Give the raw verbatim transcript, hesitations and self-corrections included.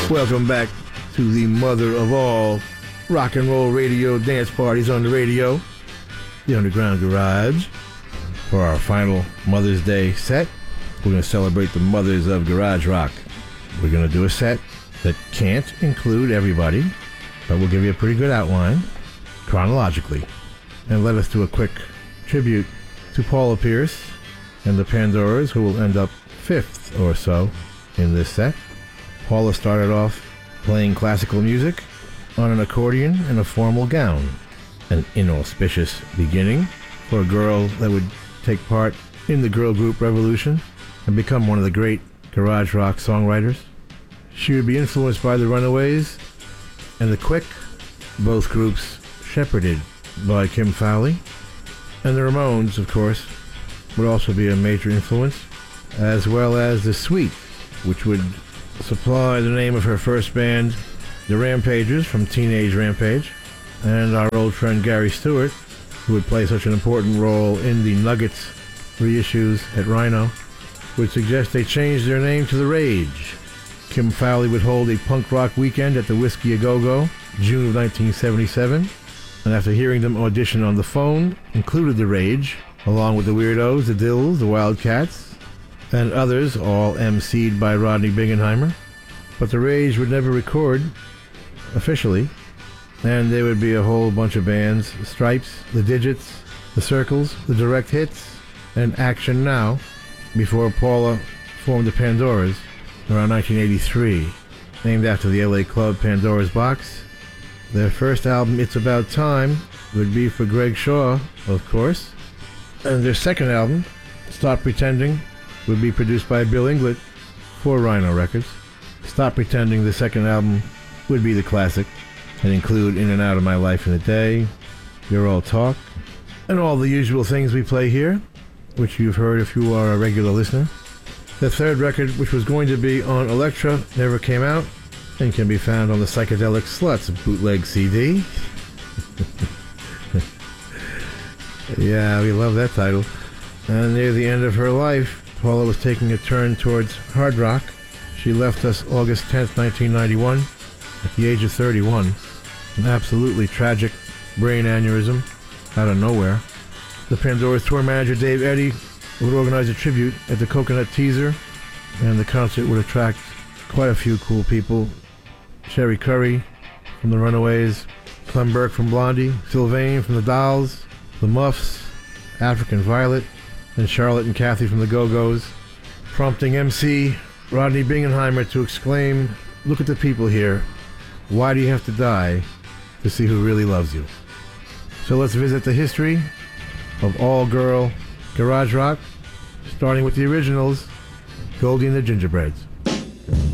Welcome back to the mother of all rock and roll radio dance parties on the radio, the Underground Garage. For our final Mother's Day set, we're going to celebrate the mothers of garage rock. We're going to do a set that can't include everybody, but we'll give you a pretty good outline chronologically. And let us do a quick tribute to Paula Pierce and the Pandoras, who will end up fifth or so in this set. Paula started off playing classical music on an accordion and a formal gown. An inauspicious beginning for a girl that would take part in the girl group revolution and become one of the great garage rock songwriters. She would be influenced by the Runaways and the Quick, both groups shepherded by Kim Fowley. And the Ramones, of course, would also be a major influence, as well as the Sweet, which would supply the name of her first band, the Rampagers from Teenage Rampage, and our old friend Gary Stewart, who would play such an important role in the Nuggets reissues at Rhino, would suggest they change their name to The Rage. Kim Fowley would hold a punk rock weekend at the Whiskey A Go Go, June of nineteen seventy-seven, and after hearing them audition on the phone, included The Rage, along with the Weirdos, the Dills, the Wildcats, and others, all emceed by Rodney Bingenheimer. But The Rage would never record officially, and there would be a whole bunch of bands: the Stripes, the Digits, the Circles, the Direct Hits, and Action Now, before Paula formed the Pandoras around nineteen eighty-three, named after the L A club Pandora's Box. Their first album, It's About Time, would be for Greg Shaw, of course, and their second album, Stop Pretending, would be produced by Bill Inglett for Rhino Records. Stop Pretending, the second album, would be the classic and include In and Out of My Life in a Day, You're All Talk, and all the usual things we play here, which you've heard if you are a regular listener. The third record, which was going to be on Elektra, never came out and can be found on the Psychedelic Sluts bootleg C D. Yeah, we love that title. And near the end of her life, Paula was taking a turn towards hard rock. She left us August tenth, nineteen ninety-one, at the age of thirty-one. An absolutely tragic brain aneurysm out of nowhere. The Pandora's tour manager, Dave Eddy, would organize a tribute at the Coconut Teaser, and the concert would attract quite a few cool people. Sherry Curry from the Runaways, Clem Burke from Blondie, Sylvain from the Dolls, the Muffs, African Violet, and Charlotte and Kathy from the Go-Go's, prompting M C Rodney Bingenheimer to exclaim, "Look at the people here. Why do you have to die to see who really loves you?" So let's visit the history of all-girl garage rock, starting with the originals, Goldie and the Gingerbreads.